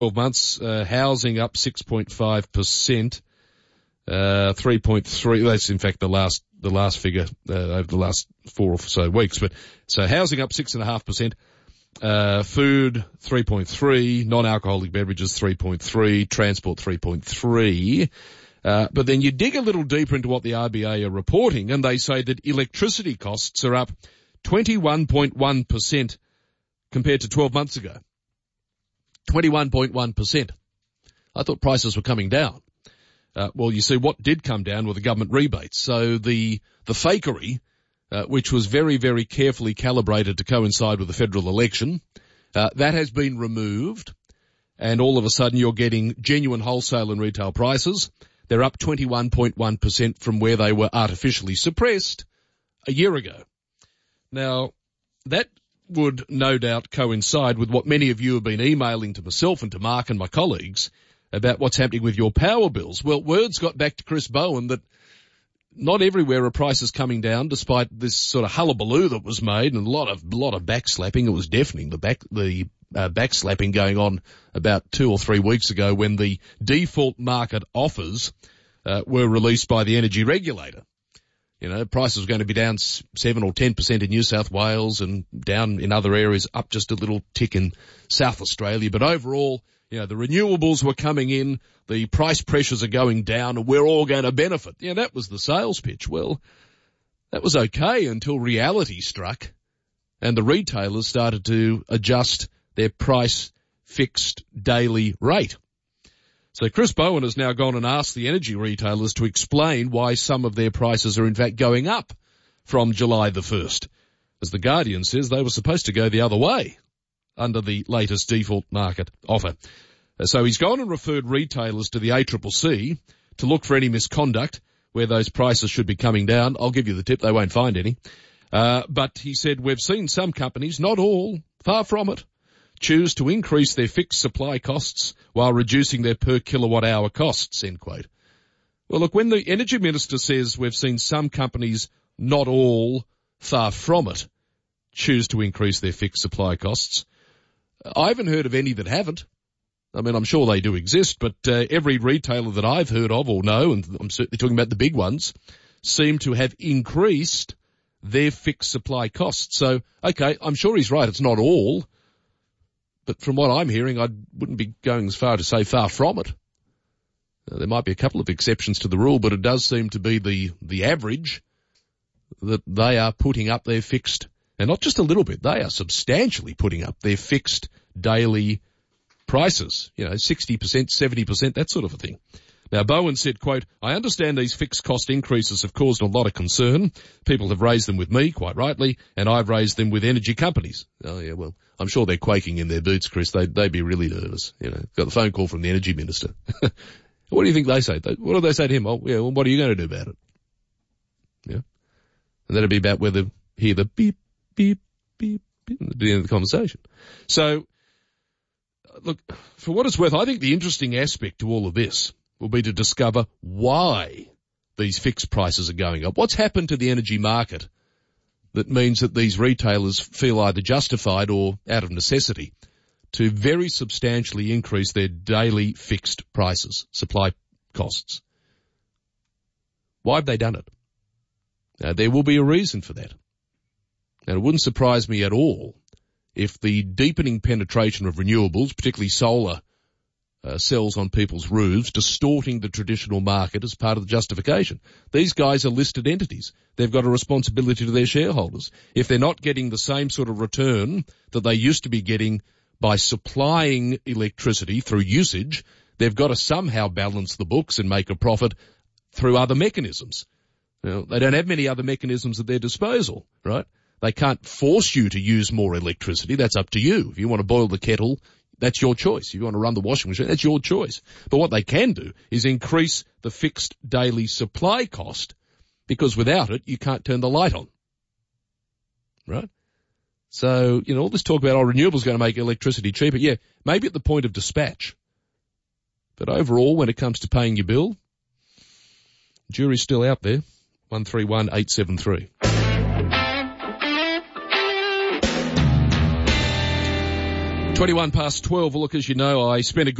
12 months, housing up 6.5%, 3.3, that's in fact the last figure, over the last 4 or so weeks, but, so housing up 6.5%, food 3.3, non-alcoholic beverages 3.3, transport 3.3, but then you dig a little deeper into what the RBA are reporting, and they say that electricity costs are up 21.1% compared to 12 months ago. 21.1%. I thought prices were coming down. Well, you see, what did come down were the government rebates. So the fakery, which was very, very carefully calibrated to coincide with the federal election, that has been removed, and all of a sudden you're getting genuine wholesale and retail prices. They're up 21.1% from where they were artificially suppressed a year ago. Now, that would no doubt coincide with what many of you have been emailing to myself and to Mark and my colleagues about what's happening with your power bills. Well, words got back to Chris Bowen that not everywhere are prices coming down, despite this sort of hullabaloo that was made and a lot of backslapping. It was deafening, the backslapping going on about 2 or 3 weeks ago when the default market offers were released by the energy regulator. You know, prices were going to be down 7 or 10% in New South Wales and down in other areas, up just a little tick in South Australia. But overall, you know, the renewables were coming in, the price pressures are going down, and we're all going to benefit. Yeah, that was the sales pitch. Well, that was okay until reality struck and the retailers started to adjust their price fixed daily rate. So Chris Bowen has now gone and asked the energy retailers to explain why some of their prices are in fact going up from July the 1st. As The Guardian says, they were supposed to go the other way under the latest default market offer. So he's gone and referred retailers to the ACCC to look for any misconduct where those prices should be coming down. I'll give you the tip, they won't find any. But he said, we've seen some companies, not all, far from it, choose to increase their fixed supply costs while reducing their per kilowatt hour costs, end quote. Well, look, when the energy minister says we've seen some companies, not all, far from it, choose to increase their fixed supply costs, I haven't heard of any that haven't. I mean, I'm sure they do exist, but every retailer that I've heard of or know, and I'm certainly talking about the big ones, seem to have increased their fixed supply costs. So, okay, I'm sure he's right, it's not all. But from what I'm hearing, I wouldn't be going as far to say far from it. There might be a couple of exceptions to the rule, but it does seem to be the average that they are putting up their fixed, and not just a little bit, they are substantially putting up their fixed daily prices, 60%, 70%, that sort of a thing. Now, Bowen said, quote, I understand these fixed cost increases have caused a lot of concern. People have raised them with me, quite rightly, and I've raised them with energy companies. Oh, yeah, well, I'm sure they're quaking in their boots, Chris. They'd be really nervous. Got the phone call from the energy minister. What do you think they say? What do they say to him? Oh, yeah, well, what are you going to do about it? Yeah. And that'd be about whether hear the beep, beep, beep, beep at the end of the conversation. So, look, for what it's worth, I think the interesting aspect to all of this will be to discover why these fixed prices are going up. What's happened to the energy market that means that these retailers feel either justified or out of necessity to very substantially increase their daily fixed prices, supply costs? Why have they done it? Now, there will be a reason for that. And it wouldn't surprise me at all if the deepening penetration of renewables, particularly solar, cells on people's roofs, distorting the traditional market as part of the justification. These guys are listed entities. They've got a responsibility to their shareholders. If they're not getting the same sort of return that they used to be getting by supplying electricity through usage, they've got to somehow balance the books and make a profit through other mechanisms. They don't have many other mechanisms at their disposal, right? They can't force you to use more electricity. That's up to you. If you want to boil the kettle, that's your choice. If you want to run the washing machine, that's your choice. But what they can do is increase the fixed daily supply cost, because without it, you can't turn the light on. Right? So, all this talk about, renewables going to make electricity cheaper. Yeah, maybe at the point of dispatch. But overall, when it comes to paying your bill, jury's still out there. 131873. 21 past 12. Look, as you know, I spent a good